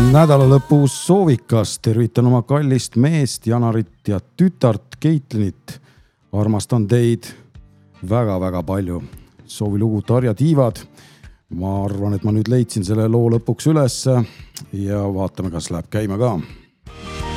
Nädalalõpu soovikas tervitan oma kallist meest Janarit ja tütart Keitlinit. Armastan teid väga-väga palju. Soovilugu Tarja Tiivad. Ma arvan, et ma nüüd leidsin selle loo lõpuks üles ja vaatame, kas läheb käima ka.